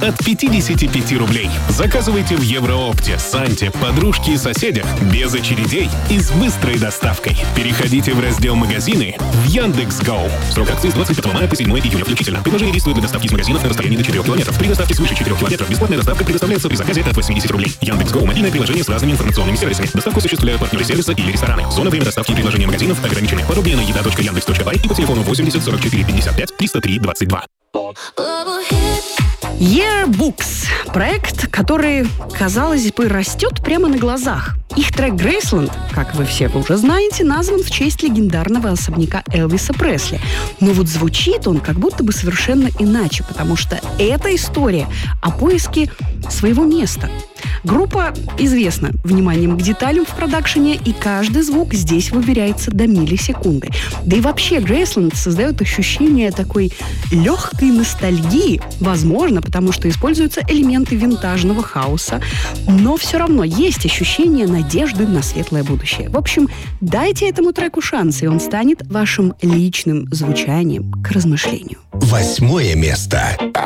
от 55 рублей. Заказывайте в Евроопте, Санте, Подружке и Соседях без очередей и с быстрой доставкой. Переходите в раздел «Магазины» в Яндекс.Го. Срок акции с 25 мая по 7 июля включительно. Предложение действует для доставки из магазинов на расстоянии до 4 километров. При доставке свыше 4 километров бесплатная доставка предоставляется при заказе от 80 рублей. Яндекс.Го – мобильное приложение с разными информационными сервисами. Доставку осуществляют партнеры сервиса или рестораны. Зона, время доставки и предложения магазинов ограничены. Подробнее на еда.яндекс.бай и по телефону 80 44 55 303 22. Yearbooks – проект, который, казалось бы, растет прямо на глазах. Их трек «Грейсленд», как вы все уже знаете, назван в честь легендарного особняка Элвиса Пресли. Но вот звучит он как будто бы совершенно иначе, потому что это история о поиске своего места. Группа известна вниманием к деталям в продакшене, и каждый звук здесь выбирается до миллисекунды. Да и вообще Грейсленд создает ощущение такой легкой ностальгии, возможно, потому что используются элементы винтажного хаоса, но все равно есть ощущение надежды на светлое будущее. В общем, дайте этому треку шанс, и он станет вашим личным звучанием к размышлению. 8 место.